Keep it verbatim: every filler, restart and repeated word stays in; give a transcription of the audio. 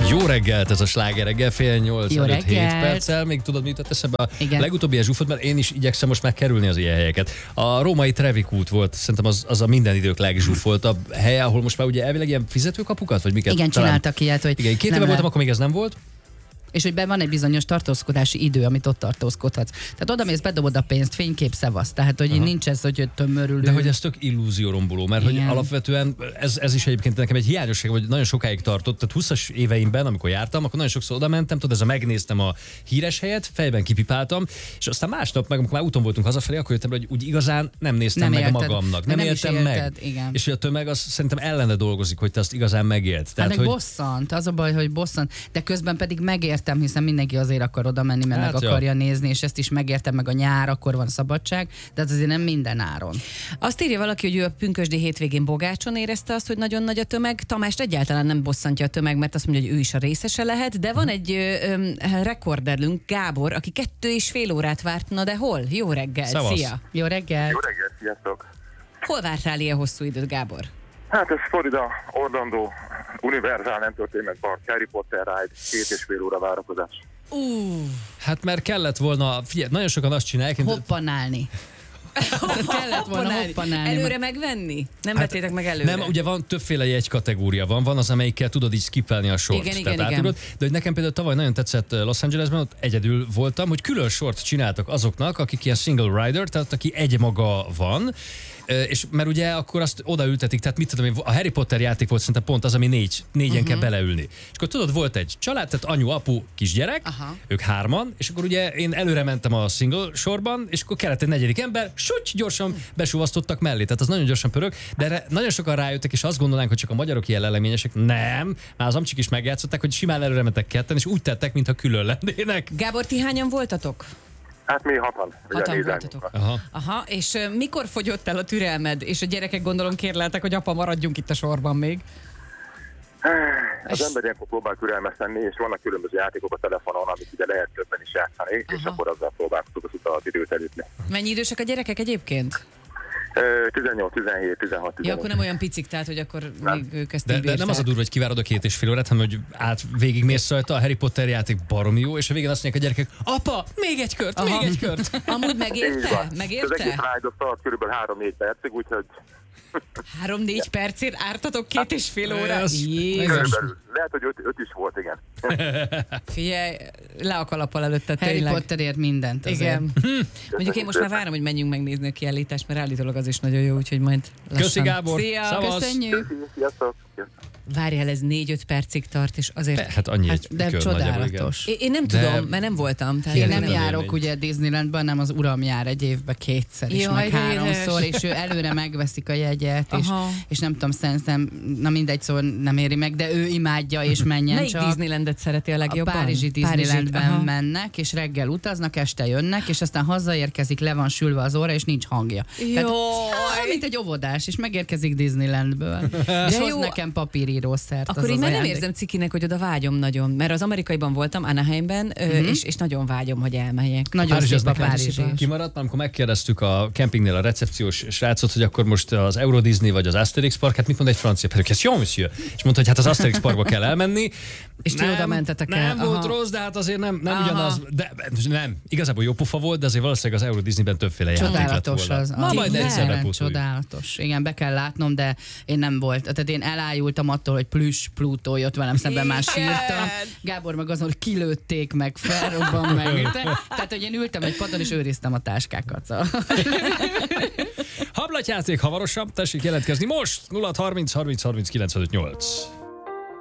Jó reggelt, ez a Sláger reggel, fél nyolc előtt hét perccel. Még tudod, mi jutott eszembe a Igen. legutóbbi ilyen zsúfot, mert én is igyekszem most már kerülni az ilyen helyeket. A római Trevi kút volt, szerintem az, az a minden idők legzsúfoltabb helye, ahol most már ugye elvileg ilyen fizetőkapukat, vagy miket? Igen, talán... csináltak ilyet, hogy Igen, két éve le... voltam, akkor még ez nem volt. És hogy van egy bizonyos tartózkodási idő, amit ott tartózkodhatsz. Tehát oda mész, bedobod a pénzt, fénykép szevasz. Tehát, hogy nincs ez, hogy tömörülő. De hogy ez tök illúzióromboló, mert igen. Hogy alapvetően ez, ez is egyébként nekem egy hiányosság, hogy nagyon sokáig tartott. Tehát húszas éveimben, amikor jártam, akkor nagyon sokszor oda mentem, tudod, ez a megnéztem a híres helyet, fejben kipipáltam, és aztán másnap, meg amikor már úton voltunk hazafelé, akkor jöttem, hogy úgy igazán nem néztem nem meg érted. a magamnak. Nem, nem éltem élted, meg. Igen. És hogy a tömeg az szerintem ellene dolgozik, hogy te azt igazán megélt. Tehát, hát meg hogy... bosszant, az a baj, hogy bosszant, de közben pedig megértem, hiszen mindenki azért akar oda menni, mert hát meg ja. akarja nézni, és ezt is megértem, meg a nyár, akkor van szabadság, de ez azért nem minden áron. Azt írja valaki, hogy ő a pünkösdi hétvégén Bogácson érezte azt, hogy nagyon nagy a tömeg. Tamást egyáltalán nem bosszantja a tömeg, mert azt mondja, hogy ő is a részese lehet, de van egy ö, ö, rekorderlünk, Gábor, aki kettő és fél órát várt, na de hol? Jó reggel, Szavasz. szia! Jó reggel! Jó reggelt, sziasztok! Hol vártál ilyen hosszú időt, Gábor? Hát ez Florida, Orlando, Universal Entertainment Park, Harry Potter Ride, két és fél óra várakozás. Uh. Hát mert kellett volna, figyelj, nagyon sokan azt csinálják, mint... Hoppanálni. Kellett volna hoppanálni. Előre megvenni? Nem Hát vettétek meg előre? Nem, ugye van többféle jegykategória van, van az, amelyikkel tudod így skippelni a sort. Igen, tehát igen, igen. átudod. De hogy nekem például tavaly nagyon tetszett Los Angelesben, ott egyedül voltam, hogy külön sort csináltak azoknak, akik ilyen single rider, tehát aki egy maga van, és mert ugye akkor azt odaültetik, tehát mit tudom én, a Harry Potter játék volt szerintem pont az, ami négy, négyen uh-huh. kell beleülni. És akkor tudod, volt egy család, tehát anyu, apu, kisgyerek, Aha. ők hárman, és akkor ugye én előre mentem a single sorban, és akkor kellett egy negyedik ember, suty, gyorsan besúvasztottak mellé, tehát az nagyon gyorsan pörög, de erre nagyon sokan rájöttek, és azt gondolnánk, hogy csak a magyarok ilyen leleményesek. Nem, már az amcsik is megjátszották, hogy simán előre mentek ketten, és úgy tettek, mintha külön lennének. Gábor, ti hányan voltatok? Hát mi hatan. ugye Hatan nézem. voltatok. Aha. Aha, és uh, mikor fogyott el a türelmed? És a gyerekek gondolom kérleltek, hogy apa, maradjunk itt a sorban még. Az ember ilyenkor próbál türelmes lenni, és vannak különböző játékok a telefonon, amit ugye lehet többen is játszani, Aha. és akkor azzal próbálkozunk az utat időt elütni. Mennyi idősek a gyerekek egyébként? tizennyolc, tizenhét, tizenhat, Ja, tizennyolc. akkor nem olyan picik, tehát hogy akkor Nem. még ők ezt De, így de nem bírták. az a durva, hogy kivárod a két és fél órát, hanem hogy át végigmész rajta, a Harry Potter játék baromi jó, és a végén azt mondják a gyerekek, apa, még egy kört, Aha. még egy kört. Amúgy Így megérte? van. Az egész Megérte? ride tart körülbelül három-négy percig, úgyhogy Három-négy percért ártatok két és fél órát? Ez- Jézus. körülbelül. Lehet, hogy öt, öt is volt, igen. Figyelj, le a kalappal előtte Harry tényleg. Potterért mindent azért. Igen. Mondjuk én most már várom, hogy menjünk megnézni a kiállítást, mert állítólag az is nagyon jó, úgyhogy majd lassan. Köszi, Gábor. Szia! Szavasz. Köszönjük! Sziasztok! Sziasztok. Várjál, ez négy-öt percig tart, és azért... De, hát annyi Hát, egy de kör nagyjából, igen. csodálatos. Én, én nem De- tudom, mert nem voltam. Tehát Én Igen, nem nagy járok élmény. ugye Disneylandben, nem az uram jár egy évben kétszer is, Jaj, meg de háromszor, édes. és ő előre megveszik a jegyet, és, Aha. és nem tudom, szerintem, na mindegy, szóval nem éri meg, de ő imádja, és menjen Melyik csak. Disneylandet szereti a A legjobban? párizsi Párizsit, Disneylandben aha. mennek, és reggel utaznak, este jönnek, és aztán hazaérkezik, le van sülve az óra, és nincs hangja. Jaj. Á, mint egy óvodás, és megérkezik Disneylandből. És hoz jó. nekem papírírószert. Akkor az én az már nem ajándék. érzem cikinek, hogy oda vágyom nagyon. Mert az amerikaiban voltam, Anaheimben, uh-huh. és, és nagyon vágyom, hogy elmenjek. Nagyon Párizs, az szép a nekem párizsi. kimaradt, amikor megkérdeztük a kempingnél a recepciós srácot, hogy akkor most az Euro Disney vagy az Asterix Park, hát mit mond egy francia? Pedig ez jó, monsieur. És mondta, hogy hát az Asterix Parkba kell elmenni. És ti oda mentetek el. Nem volt Aha. rossz, de hát azért nem, nem Aha. ugyanaz. De nem, igazából jó pofa volt, de azért valószínűleg az Euro Disneyben többféle játék lett Csodálatos volna. az. Na, az majd igen, egyszer bepótoljuk. Csodálatos. Igen, be kell látnom, de én nem volt. Tehát én elájultam attól, hogy plüss Plutó jött velem szemben, már sírtam. Gábor meg azon, hogy kilőtték meg, felrobban meg. Tehát, hogy én ültem egy padon, és őriztem a táskákat. Szóval. Hablatjáték hamarosabb, tessék jelentkezni most nulla harminc harminc harminc kilencvenöt nyolc.